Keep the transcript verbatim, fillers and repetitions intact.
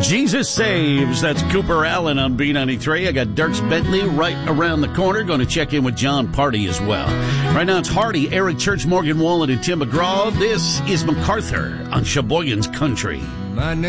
Jesus Saves. That's Cooper Allen on B ninety-three. I got Dierks Bentley right around the corner. Going to check in with John Party as well. Right now it's Hardy, Eric Church, Morgan Wallen, and Tim McGraw. This is MacArthur on Sheboygan's Country. My name